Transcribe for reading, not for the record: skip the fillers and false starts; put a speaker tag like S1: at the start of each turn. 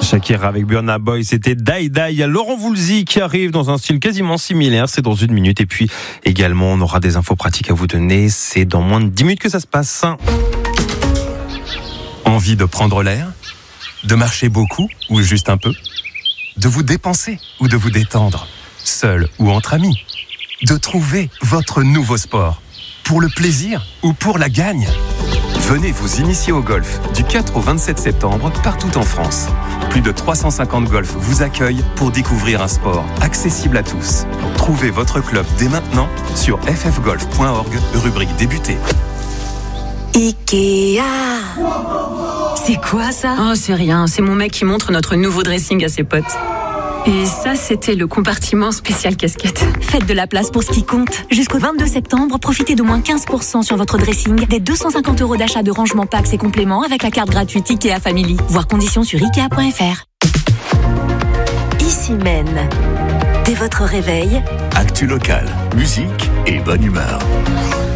S1: Shakira avec Burna Boy, c'était Die Die. Il y a Laurent Voulzy qui arrive dans un style quasiment similaire, c'est dans 1 minute. Et puis également, on aura des infos pratiques à vous donner. C'est dans moins de 10 minutes que ça se passe.
S2: Envie de prendre l'air ? De marcher beaucoup ou juste un peu ? De vous dépenser ou de vous détendre ? Seul ou entre amis ? De trouver votre nouveau sport ? Pour le plaisir ou pour la gagne ? Venez vous initier au golf du 4 au 27 septembre partout en France. Plus de 350 golfs vous accueillent pour découvrir un sport accessible à tous. Trouvez votre club dès maintenant sur ffgolf.org, rubrique débuter.
S3: Ikea. C'est quoi ça ?
S4: Oh, c'est rien, c'est mon mec qui montre notre nouveau dressing à ses potes. Et ça, c'était le compartiment spécial casquette.
S3: Faites de la place pour ce qui compte. Jusqu'au 22 septembre, profitez d'au moins 15% sur votre dressing, des 250 € d'achat de rangement packs et compléments avec la carte gratuite Ikea Family. Voir conditions sur Ikea.fr. Ici Maine. Dès votre réveil,
S5: actu local, musique et bonne humeur.